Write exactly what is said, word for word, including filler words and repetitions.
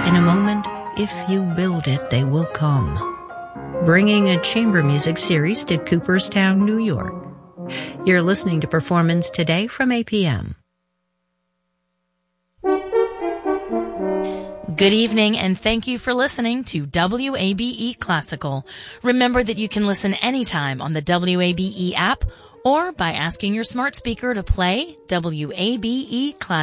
In a moment, if you build it, they will come. Bringing a chamber music series to Cooperstown, New York. You're listening to Performance Today from A P M. Good evening, and thank you for listening to W A B E Classical. Remember that you can listen anytime on the W A B E app or by asking your smart speaker to play W A B E Classical.